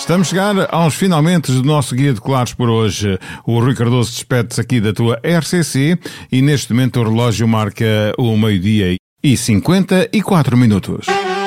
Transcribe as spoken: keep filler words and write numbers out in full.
Estamos a chegar aos finalmente do nosso Guia de Claros por hoje. O Rui Cardoso despede-se aqui da tua R C C e neste momento o relógio marca o meio-dia e cinquenta e quatro minutos.